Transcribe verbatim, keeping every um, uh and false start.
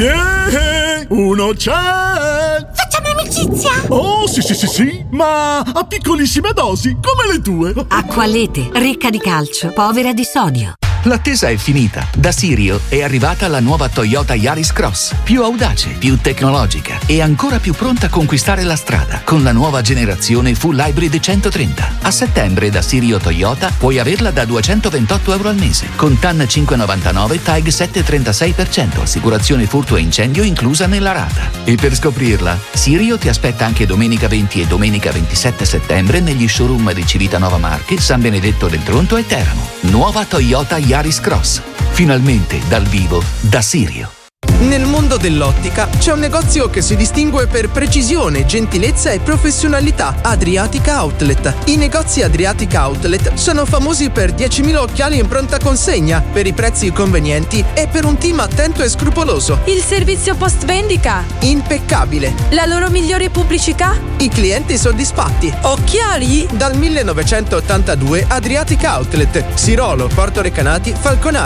Yeah, uno c'è! Facciamo amicizia? Oh, sì, sì, sì, sì, ma a piccolissime dosi, come le tue. Acqualete, ricca di calcio, povera di sodio. L'attesa è finita. Da Sirio è arrivata la nuova Toyota Yaris Cross. Più audace, più tecnologica e ancora più pronta a conquistare la strada con la nuova generazione Full Hybrid centotrenta. A settembre da Sirio Toyota puoi averla da duecentoventotto euro al mese con T A N cinque virgola novantanove, T A G sette virgola trentasei per cento, assicurazione furto e incendio inclusa nella rata. E per scoprirla, Sirio ti aspetta anche domenica venti e domenica ventisette settembre negli showroom di Civitanova Marche, San Benedetto del Tronto e Teramo. Nuova Toyota Yaris Cross. Finalmente dal vivo da Sirio. Nel mondo dell'ottica c'è un negozio che si distingue per precisione, gentilezza e professionalità: Adriatica Outlet. I negozi Adriatica Outlet sono famosi per diecimila occhiali in pronta consegna, per i prezzi convenienti e per un team attento e scrupoloso. Il servizio post vendita? Impeccabile. La loro migliore pubblicità? I clienti soddisfatti. Occhiali? Dal millenovecentottantadue Adriatica Outlet, Sirolo, Porto Recanati, Falconara.